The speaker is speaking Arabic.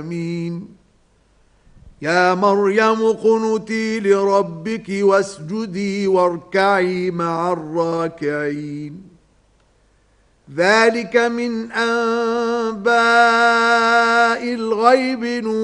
آمين. يا مريم اقنتي لربك واسجدي واركعي مع الراكعين. ذلك من أنباء الغيب